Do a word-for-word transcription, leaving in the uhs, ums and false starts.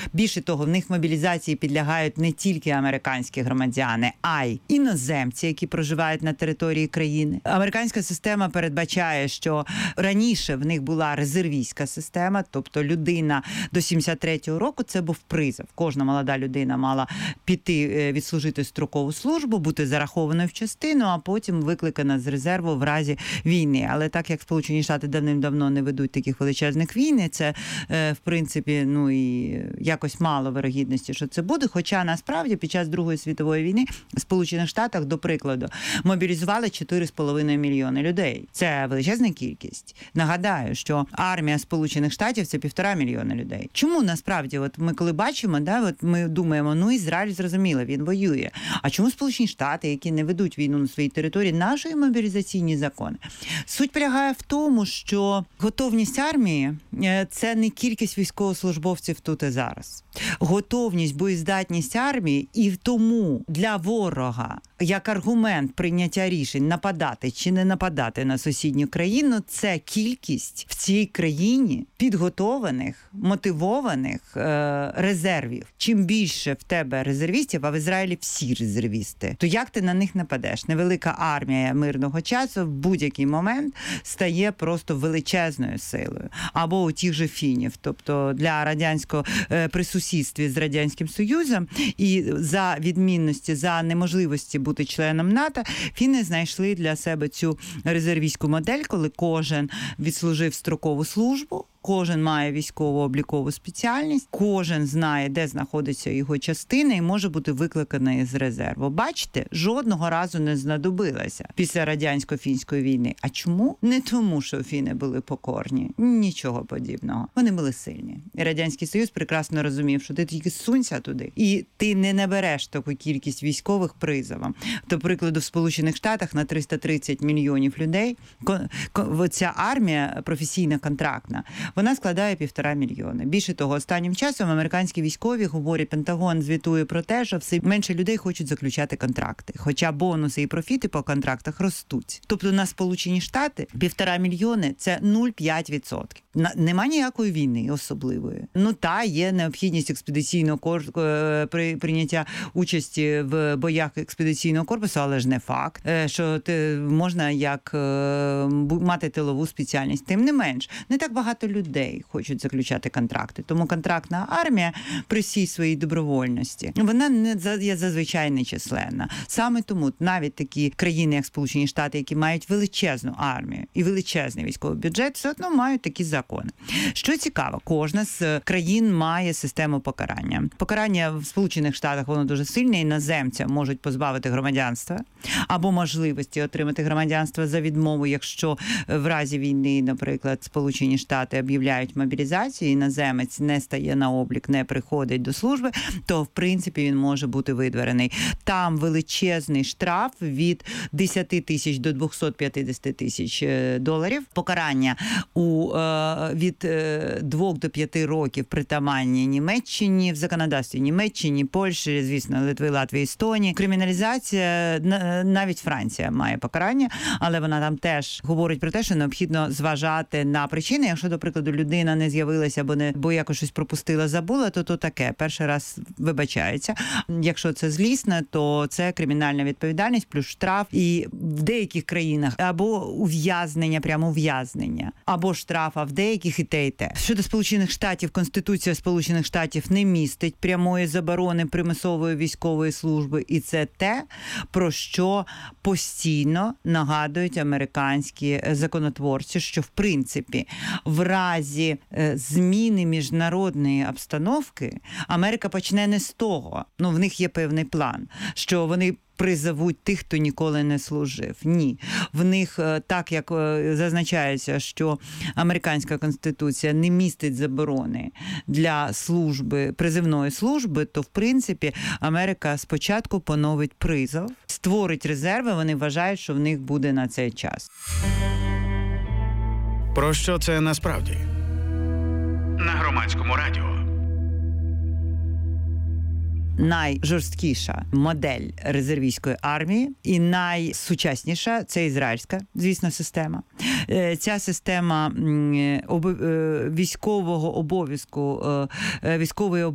Більше того, в них мобілізації підлягають не тільки американські громадяни, а й іноземці, які проживають на території країни. Американська система передбачає, що раніше в них була резервістська система, тобто людина до сімдесят третього року це був призов. Кожна молода людина мала піти відслужити строкову службу, бути зарахованою в частину, а потім викликана з резерву в разі війни. Але так як Сполучені Штати давним-давно не ведуть таких величезних війн, це в принципі, ну і якось мало вирогідності, що це буде. Хоча насправді під час Другої світової війни в Сполучених Штатах, до прикладу, мобілізували чотири з половиною мільйони людей. Це величезна кількість. Нагадаю, що армія Сполучених Штатів – це півтора мільйона людей. Чому насправді, от ми коли бачимо, да, от ми думаємо, ну Ізраїль зрозуміло, він воює. А чому Сполучені Штати, які не ведуть війну на своїй території, наші мобілізаційні закони? Суть полягає в тому, що готовність армії – це не кількість військовослужбовців тут і зараз. Готовність, боєздатність армії і тому для ворога як аргумент прийняття рішень нападати чи не нападати на сусідню країну – це кількість в цій країні підготованих, мотивованих е- резервів. Чим більше в тебе резервістів, а в Ізраїлі всі резервісти, то як ти на них нападеш? Невелика армія мирного часу в будь-який момент стає просто величезною силою. Або у тих же фінів. Тобто для радянського е- при сусідстві з Радянським Союзом і за відмінності, за неможливості бути членом НАТО, фіни знайшли для себе цю резервістську модель, коли кожен відслужив строкову службу, кожен має військово-облікову спеціальність, кожен знає, де знаходиться його частина і може бути викликаний з резерву. Бачите, жодного разу не знадобилося після радянсько-фінської війни. А чому? Не тому, що фіни були покорні. Нічого подібного. Вони були сильні. І Радянський Союз прекрасно розумів, що ти тільки сунься туди, і ти не набереш таку кількість військових призовом. До прикладу, в Сполучених Штатах на триста тридцять мільйонів людей ця армія професійна, контрактна, вона складає півтора мільйони. Більше того, останнім часом американські військові говорять, Пентагон звітує про те, що все менше людей хочуть заключати контракти. Хоча бонуси і профіти по контрактах ростуть. Тобто на Сполучені Штати півтора мільйони – це нуль цілих п'ять десятих відсотка. Нема ніякої війни особливої. Ну та, є необхідність експедиційного корпусу, при прийняття участі в боях експедиційного корпусу, але ж не факт, що ти можна як мати тилову спеціальність. Тим не менш, не так багато людей хочуть заключати контракти. Тому контрактна армія при всій своїй добровольності, вона не є зазвичай нечисленна. Саме тому навіть такі країни, як Сполучені Штати, які мають величезну армію і величезний військовий бюджет, все одно мають такі закони. Що цікаво, кожна з країн має систему покарання. Покарання в Сполучених Штатах, воно дуже сильне, іноземця можуть позбавити громадянства або можливості отримати громадянство за відмову, якщо в разі війни, наприклад, Сполучені Штати об'являють мобілізацію, іноземець не стає на облік, не приходить до служби, то, в принципі, він може бути видворений. Там величезний штраф від десять тисяч до двісті п'ятдесят тисяч доларів. Покарання у, від двох до п'яти років притаманні Німеччині, в законодавстві Німеччині, Польщі, звісно, Литви, Латвії, Естонії. Криміналізація, навіть Франція має покарання, але вона там теж говорить про те, що необхідно зважати на причини. Якщо, до прикладу, людина не з'явилася, бо не бо якось щось пропустила, забула, то то таке. Перший раз вибачається. Якщо це злісне, то це кримінальна відповідальність плюс штраф. І в деяких країнах або ув'язнення, прямо ув'язнення, або штраф, а в деяких і те, і те. Щодо Сполучених Штатів, Конституція Сполучених Штатів не містить прямої заборони примусової військової служби. І це те, про що постійно нагадують американські законотворці, що, в принципі, в разі зміни міжнародної обстановки Америка почне не з того. Ну, в них є певний план, що вони призовуть тих, хто ніколи не служив. Ні. В них, так як зазначається, що американська конституція не містить заборони для служби, призивної служби, то, в принципі, Америка спочатку поновить призов, створить резерви, вони вважають, що в них буде на цей час. Про що це насправді? На Громадському радіо. Найжорсткіша модель резервістської армії і найсучасніша – це ізраїльська, звісно, система. Ця система військового обов'язку, військової